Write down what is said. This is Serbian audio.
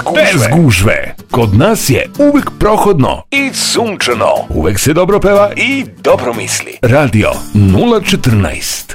Bez gužve. Kod nas je uvek prohodno i sunčano. Uvek se dobro peva i dobro misli. Radio 014.